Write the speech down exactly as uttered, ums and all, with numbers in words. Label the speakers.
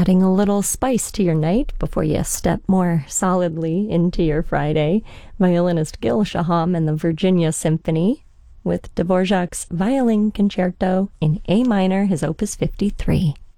Speaker 1: Adding a little spice to your night before you step more solidly into your Friday, violinist Gil Shaham and the Virginia Symphony with Dvorak's Violin Concerto in A minor, his opus fifty-three.